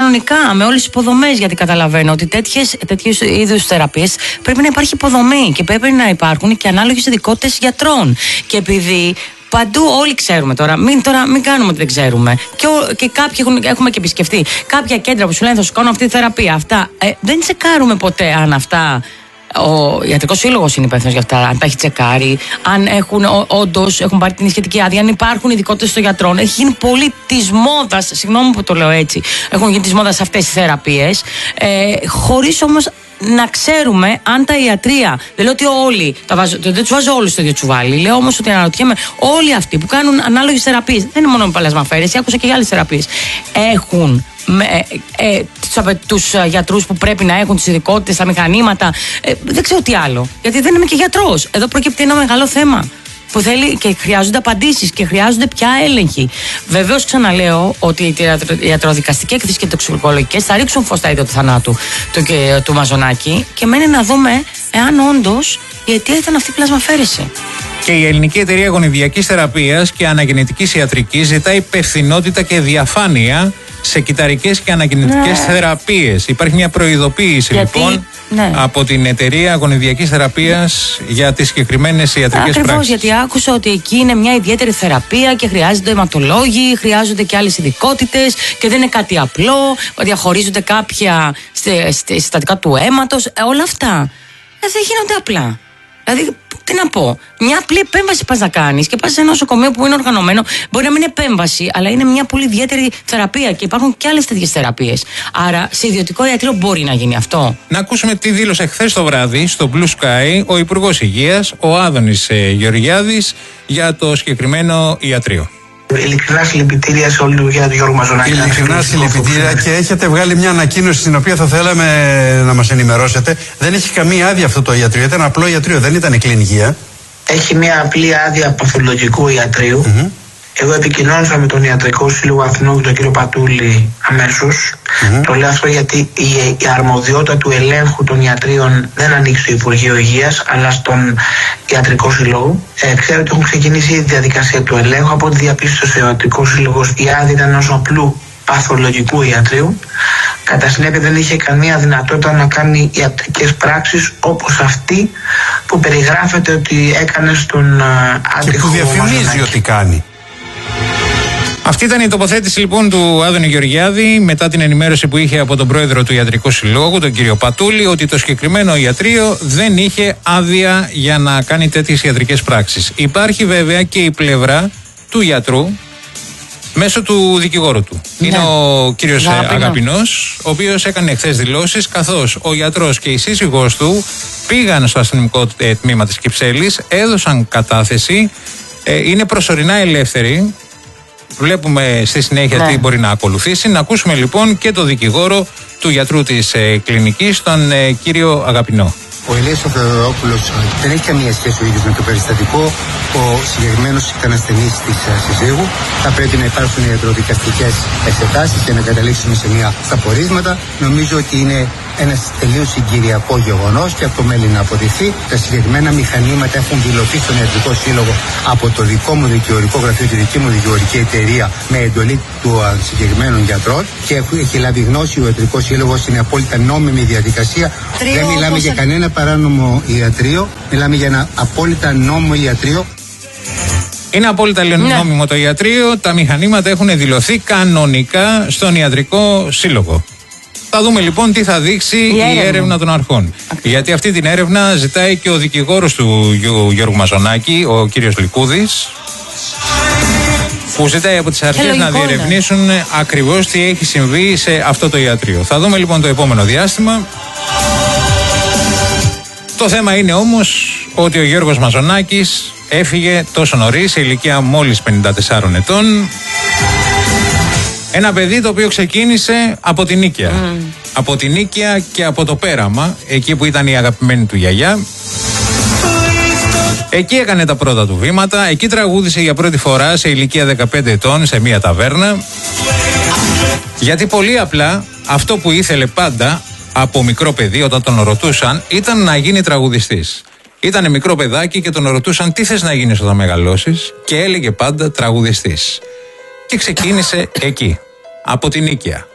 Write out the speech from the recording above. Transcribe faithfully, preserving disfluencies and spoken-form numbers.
κανονικά, με όλες τις υποδομές. Γιατί καταλαβαίνω ότι τέτοιες είδους θεραπείες πρέπει να υπάρχει υποδομή και πρέπει να υπάρχουν και ανάλογες ειδικότητες γιατρών. Και επειδή παντού όλοι ξέρουμε τώρα, μην, τώρα, μην κάνουμε ότι δεν ξέρουμε. Και, ο, και κάποιοι έχουν, έχουμε και επισκεφτεί κάποια κέντρα που σου λένε θα σου κάνω αυτή τη θεραπεία. Αυτά ε, δεν τσεκάρουμε ποτέ αν αυτά. Ο Ιατρικός Σύλλογος είναι υπεύθυνος για αυτά. Αν τα έχει τσεκάρει, αν έχουν όντως έχουν πάρει την σχετική άδεια, αν υπάρχουν ειδικότητες των γιατρών. Έχει γίνει πολύ της μόδας, συγγνώμη που το λέω έτσι, έχουν γίνει της μόδας αυτές τις θεραπείες, ε, χωρίς όμως να ξέρουμε αν τα ιατρεία. Δεν λέω ότι όλοι, τα βάζω, δεν τους βάζω όλους στο ίδιο τσουβάλι. Λέω όμως ότι αναρωτιέμαι, όλοι αυτοί που κάνουν ανάλογες θεραπείες, δεν είναι μόνο με παλασμαφέρες, άκουσα και για άλλες θεραπείες, έχουν με, ε, ε, τους γιατρούς που πρέπει να έχουν τις ειδικότητες, τα μηχανήματα. Ε, δεν ξέρω τι άλλο. Γιατί δεν είμαι και γιατρός. Εδώ προκύπτει ένα μεγάλο θέμα που θέλει και χρειάζονται απαντήσεις και χρειάζονται πια έλεγχοι. Βεβαίως, ξαναλέω ότι οι ιατροδικαστικές εκθέσεις και τοξικολογικές θα ρίξουν φως στα ίδια του θανάτου του, του, του Μαζονάκη και μένει να δούμε εάν όντως η αιτία ήταν αυτή η πλασμαφέρεση. Και η Ελληνική Εταιρεία Γονιδιακής Θεραπείας και Αναγεννητικής Ιατρικής ζητά υπευθυνότητα και διαφάνεια σε κυταρικές και αναγεννητικές ναι. θεραπείες. Υπάρχει μια προειδοποίηση γιατί, λοιπόν ναι. από την Εταιρεία Γονιδιακής Θεραπείας για τις συγκεκριμένες ιατρικές πράξεις. Ακριβώς, γιατί άκουσα ότι εκεί είναι μια ιδιαίτερη θεραπεία και χρειάζονται αιματολόγοι, χρειάζονται και άλλες ειδικότητες και δεν είναι κάτι απλό, διαχωρίζονται κάποια συστατικά του αίματος, ε, όλα αυτά. Ε, δεν γίνονται απλά. Δηλαδή, τι να πω, μια απλή επέμβαση πας να κάνεις και πας σε ένα νοσοκομείο που είναι οργανωμένο, μπορεί να μην είναι επέμβαση, αλλά είναι μια πολύ ιδιαίτερη θεραπεία και υπάρχουν και άλλες τέτοιες θεραπείες. Άρα, σε ιδιωτικό ιατρείο μπορεί να γίνει αυτό. Να ακούσουμε τι δήλωσε χθες το βράδυ στο Blue Sky ο Υπουργός Υγείας, ο Άδωνης Γεωργιάδης, για το συγκεκριμένο ιατρείο. Ειλικρινά συλληπιτήρια σε όλη την δουλειά του Γιώργου Μαζονάκη. Ειλικρινά συλληπιτήρια και έχετε βγάλει μια ανακοίνωση στην οποία θα θέλαμε να μας ενημερώσετε. Δεν έχει καμία άδεια αυτό το ιατρείο. Ήταν απλό ιατρείο, δεν ήταν κλινική. Έχει μια απλή άδεια παθολογικού ιατρείου. Mm-hmm. Εγώ επικοινώνησα με τον Ιατρικό Σύλλογο Αθηνών, τον κύριο Πατούλη, αμέσως. Mm-hmm. Το λέω αυτό γιατί η, η αρμοδιότητα του ελέγχου των ιατρίων δεν ανήκει στο Υπουργείο Υγείας, αλλά στον Ιατρικό Σύλλογο. Ε, ξέρω ότι έχουν ξεκινήσει η διαδικασία του ελέγχου. Από ό,τι διαπίστωσε ο Ιατρικός Σύλλογος, η άδεια ήταν ενός απλού παθολογικού ιατρίου. Κατά συνέπεια, δεν είχε καμία δυνατότητα να κάνει ιατρικές πράξεις όπως αυτή που περιγράφεται ότι έκανε στον άντρικο. Και που διαφημίζει ότι κάνει. Αυτή ήταν η τοποθέτηση λοιπόν του Άδωνη Γεωργιάδη μετά την ενημέρωση που είχε από τον πρόεδρο του Ιατρικού Συλλόγου, τον κύριο Πατούλη, ότι το συγκεκριμένο ιατρείο δεν είχε άδεια για να κάνει τέτοιες ιατρικές πράξεις. Υπάρχει βέβαια και η πλευρά του γιατρού μέσω του δικηγόρου του. Ναι. Είναι ο κύριος Αγαπηνό. Αγαπηνός, ο οποίος έκανε χθες δηλώσεις, καθώς ο γιατρός και η σύζυγός του πήγαν στο αστυνομικό τμήμα της Κυψέλης, έδωσαν κατάθεση, είναι προσωρινά ελεύθεροι. Βλέπουμε στη συνέχεια ναι. τι μπορεί να ακολουθήσει. Να ακούσουμε λοιπόν και το δικηγόρο του γιατρού της ε, κλινικής, τον ε, κύριο Αγαπηνό. Ο Ηλίας ο Θεοδωρόπουλος δεν έχει καμία σχέση ο ίδιος με το περιστατικό. Ο συγκεκριμένος ήταν ασθενής της συζύγου. Θα πρέπει να υπάρχουν ιατροδικαστικές εξετάσεις για να καταλήξουμε σε μια στα πορίσματα. Νομίζω ότι είναι ένα τελείως συγκυριακό γεγονός και αυτό μένει να αποδειχθεί. Τα συγκεκριμένα μηχανήματα έχουν δηλωθεί στον Ιατρικό Σύλλογο από το δικό μου δικηγορικό γραφείο, τη δική μου δικηγορική εταιρεία, με εντολή του συγκεκριμένων γιατρών και έχει λάβει γνώση ο Ιατρικός Σύλλογος. Είναι απόλυτα νόμιμη διαδικασία. Τρίο, δεν μιλάμε για κανένα παράνομο ιατρείο, μιλάμε για ένα απόλυτα νόμιμο ιατρείο. Είναι απόλυτα ναι. νόμιμο το ιατρείο, τα μηχανήματα έχουν δηλωθεί κανονικά στον Ιατρικό Σύλλογο. Θα δούμε λοιπόν τι θα δείξει η, η έρευνα. έρευνα των αρχών. Ακριβώς. Γιατί αυτή την έρευνα ζητάει και ο δικηγόρος του Γιώργου Μαζονάκη, ο κύριος Λικούδης, που ζητάει από τις αρχές να διερευνήσουν ναι. ακριβώς τι έχει συμβεί σε αυτό το ιατρείο. Θα δούμε λοιπόν το επόμενο διάστημα. Το θέμα είναι όμως ότι ο Γιώργος Μαζονάκης έφυγε τόσο νωρίς, σε ηλικία μόλις πενήντα τεσσάρων ετών. Ένα παιδί το οποίο ξεκίνησε από την Νίκαια. Mm. Από την Νίκαια και από το Πέραμα, εκεί που ήταν η αγαπημένη του γιαγιά. Εκεί έκανε τα πρώτα του βήματα, εκεί τραγούδισε για πρώτη φορά σε ηλικία δεκαπέντε ετών σε μια ταβέρνα. Γιατί πολύ απλά αυτό που ήθελε πάντα από μικρό παιδί όταν τον ρωτούσαν ήταν να γίνει τραγουδιστής. Ήτανε μικρό παιδάκι και τον ρωτούσαν τι θες να γίνεις όταν μεγαλώσεις και έλεγε πάντα τραγουδιστής. Και ξεκίνησε εκεί, από την Νίκαια.